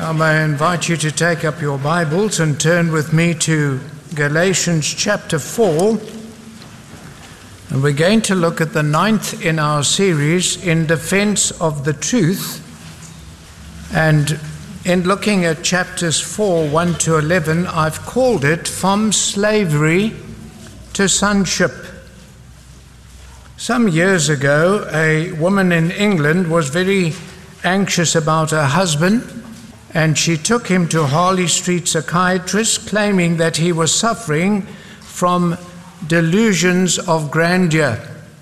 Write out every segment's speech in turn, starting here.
I invite you to take up your Bibles and turn with me to Galatians chapter 4. And we're going to look at the 9th in our series, In Defense of the Truth. And in looking at chapters 4, 1 to 11, I've called it From Slavery to Sonship. Some years ago, a woman in England was very anxious about her husband, and she took him to Harley Street psychiatrist, claiming that he was suffering from delusions of grandeur.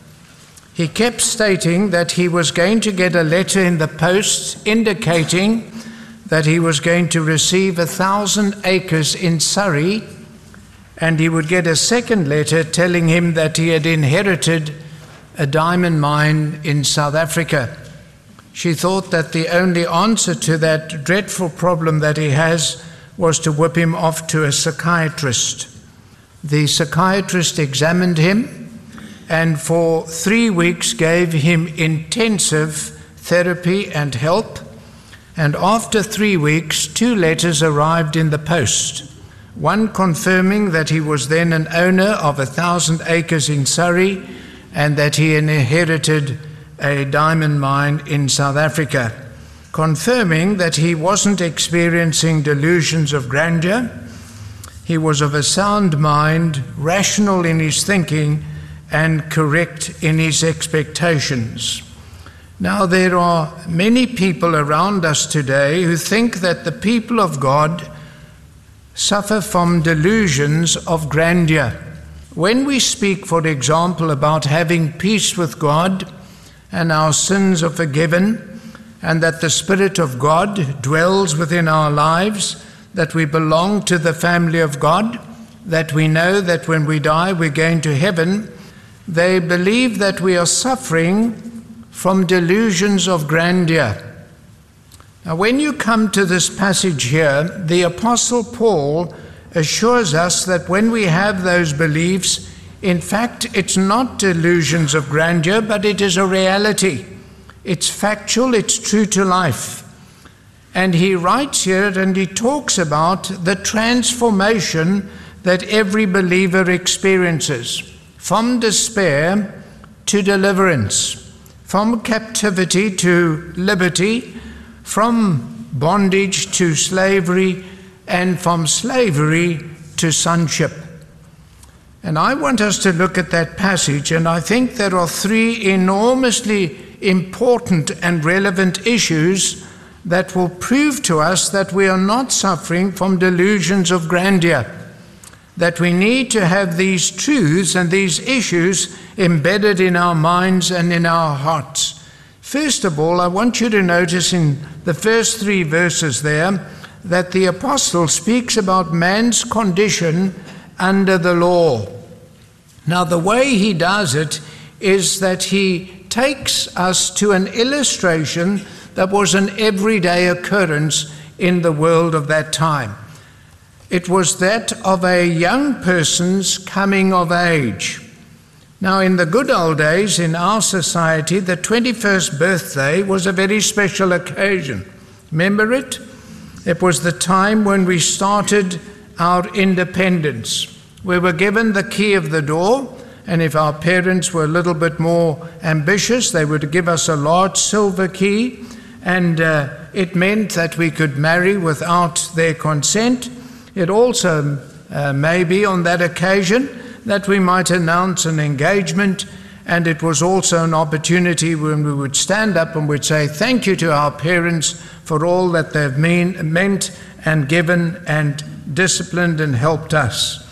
He kept stating that he was going to get a letter in the post indicating that he was going to receive 1,000 acres in Surrey, and he would get a second letter telling him that he had inherited a diamond mine in South Africa. She thought that the only answer to that dreadful problem that he has was to whip him off to a psychiatrist. The psychiatrist examined him and for 3 weeks gave him intensive therapy and help. And after 3 weeks, 2 letters arrived in the post. One confirming that he was then an owner of 1,000 acres in Surrey and that he inherited a diamond mine in South Africa, confirming that he wasn't experiencing delusions of grandeur. He was of a sound mind, rational in his thinking, and correct in his expectations. Now, there are many people around us today who think that the people of God suffer from delusions of grandeur. When we speak, for example, about having peace with God, and our sins are forgiven, and that the Spirit of God dwells within our lives, that we belong to the family of God, that we know that when we die we're going to heaven, they believe that we are suffering from delusions of grandeur. Now, when you come to this passage here, the Apostle Paul assures us that when we have those beliefs, in fact, it's not delusions of grandeur, but it is a reality. It's factual, it's true to life. And he writes here and he talks about the transformation that every believer experiences, from despair to deliverance, from captivity to liberty, from bondage to slavery, and from slavery to sonship. And I want us to look at that passage, and I think there are 3 enormously important and relevant issues that will prove to us that we are not suffering from delusions of grandeur, that we need to have these truths and these issues embedded in our minds and in our hearts. First of all, I want you to notice in the first 3 verses there that the apostle speaks about man's condition under the law. Now, the way he does it is that he takes us to an illustration that was an everyday occurrence in the world of that time. It was that of a young person's coming of age. Now, in the good old days in our society, the 21st birthday was a very special occasion. Remember it? It was the time when we started our independence. We were given the key of the door, and if our parents were a little bit more ambitious, they would give us a large silver key, and it meant that we could marry without their consent. It also may be on that occasion that we might announce an engagement, and it was also an opportunity when we would stand up and would say thank you to our parents for all that they've meant and given and disciplined and helped us.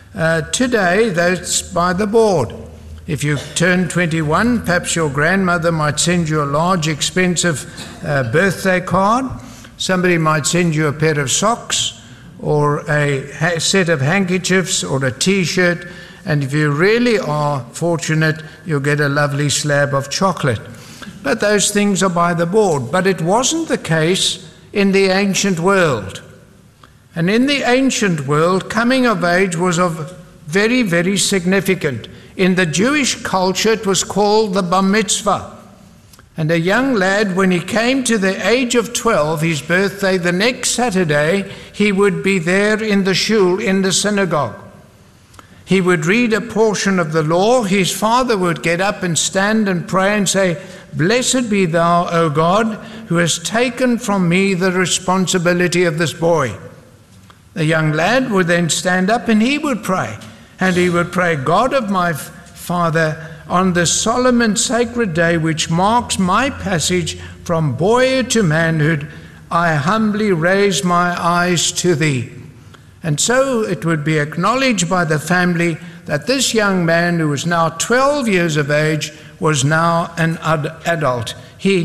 Today, that's by the board. If you turn 21, perhaps your grandmother might send you a large, expensive birthday card. Somebody might send you a pair of socks or a set of handkerchiefs or a T-shirt. And if you really are fortunate, you'll get a lovely slab of chocolate. But those things are by the board. But it wasn't the case in the ancient world. And in the ancient world, coming of age was of very, very significant. In the Jewish culture, it was called the bar mitzvah. And a young lad, when he came to the age of 12, his birthday, the next Saturday, he would be there in the shul, in the synagogue. He would read a portion of the law. His father would get up and stand and pray and say, "Blessed be thou, O God, who has taken from me the responsibility of this boy." The young lad would then stand up and he would pray. And he would pray, "God of my father, on this solemn and sacred day which marks my passage from boyhood to manhood, I humbly raise my eyes to thee." And so it would be acknowledged by the family that this young man, who was now 12 years of age, was now an adult. He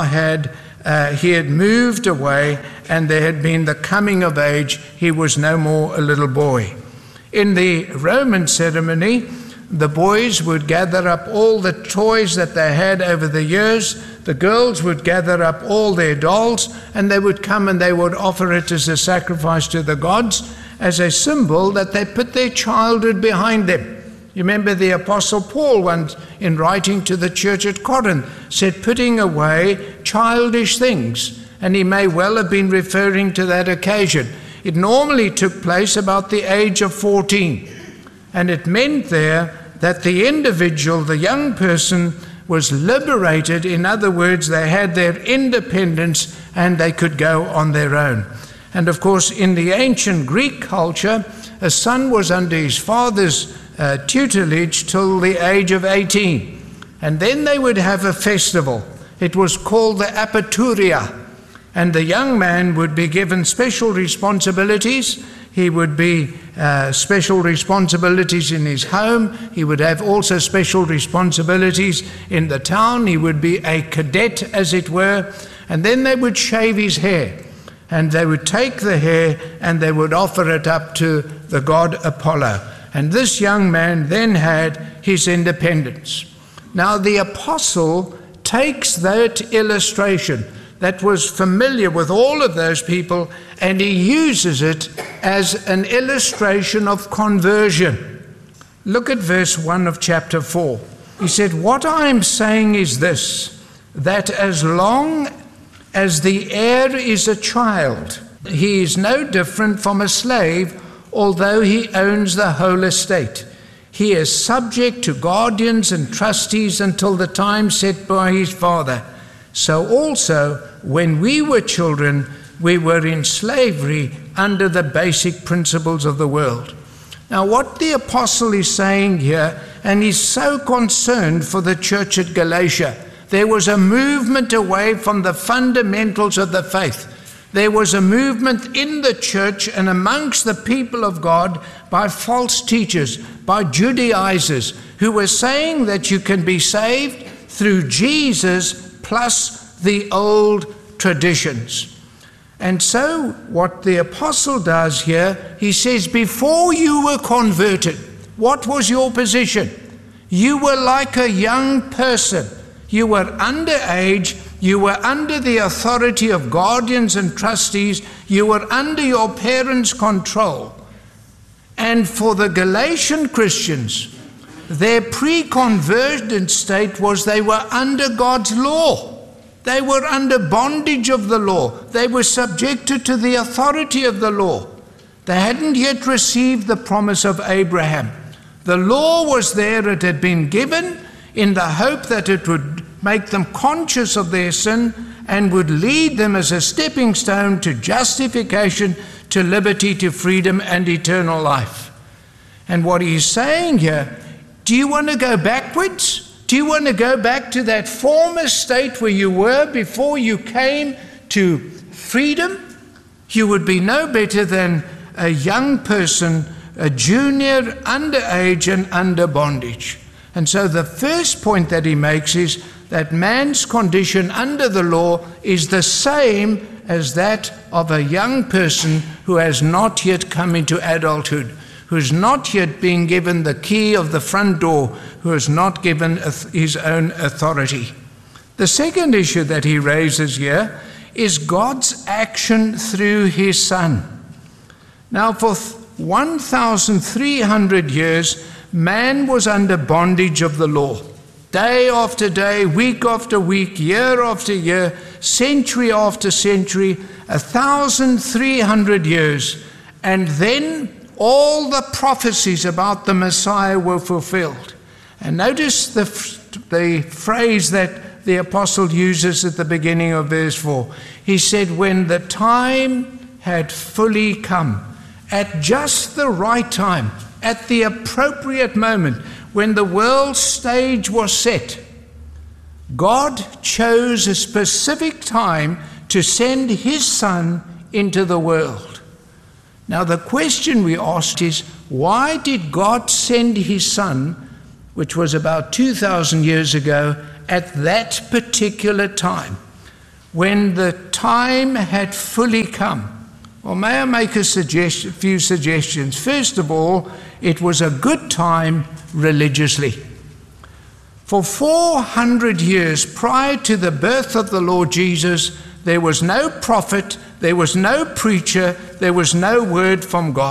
had moved away, and there had been the coming of age. He was no more a little boy. In the Roman ceremony, the boys would gather up all the toys that they had over the years. The girls would gather up all their dolls, and they would come and they would offer it as a sacrifice to the gods, as a symbol that they put their childhood behind them. You remember the Apostle Paul once, in writing to the church at Corinth, said, "Putting away childish things," and he may well have been referring to that occasion. It normally took place about the age of 14, and it meant there that the individual, the young person, was liberated. In other words, they had their independence and they could go on their own. And of course, in the ancient Greek culture, a son was under his father's tutelage till the age of 18. And then they would have a festival. It was called the Apaturia. And the young man would be given special responsibilities. He would be special responsibilities in his home. He would have also special responsibilities in the town. He would be a cadet, as it were. And then they would shave his hair. And they would take the hair and they would offer it up to the god Apollo. And this young man then had his independence. Now the apostle takes that illustration that was familiar with all of those people, and he uses it as an illustration of conversion. Look at verse 1 of chapter 4. He said, "What I am saying is this, that as long as the heir is a child, he is no different from a slave, although he owns the whole estate. He is subject to guardians and trustees until the time set by his father. So also, when we were children, we were in slavery under the basic principles of the world." Now, what the apostle is saying here, and he's so concerned for the church at Galatia, there was a movement away from the fundamentals of the faith. There was a movement in the church and amongst the people of God by false teachers, by Judaizers, who were saying that you can be saved through Jesus plus the old traditions. And so what the apostle does here, he says, before you were converted, what was your position? You were like a young person. You were underage. You were under the authority of guardians and trustees. You were under your parents' control. And for the Galatian Christians, their pre-conversion state was they were under God's law. They were under bondage of the law. They were subjected to the authority of the law. They hadn't yet received the promise of Abraham. The law was there. It had been given in the hope that it would make them conscious of their sin and would lead them as a stepping stone to justification, to liberty, to freedom, and eternal life. And what he's saying here, do you want to go backwards? Do you want to go back to that former state where you were before you came to freedom? You would be no better than a young person, a junior, underage, and under bondage. And so the first point that he makes is that man's condition under the law is the same as that of a young person who has not yet come into adulthood, who has not yet been given the key of the front door, who has not given his own authority. The second issue that he raises here is God's action through his Son. Now, for 1,300 years, man was under bondage of the law. day after day, week after week, year after year, century after century, 1,300 years. And then all the prophecies about the Messiah were fulfilled. And notice the phrase that the apostle uses at the beginning of verse 4. He said, when the time had fully come, at just the right time, at the appropriate moment, when the world stage was set, God chose a specific time to send his Son into the world. Now the question we ask is, why did God send his Son, which was about 2,000 years ago, at that particular time, when the time had fully come? Well, may I make a few suggestions? First of all, it was a good time religiously. For 400 years prior to the birth of the Lord Jesus, there was no prophet, there was no preacher, there was no word from God.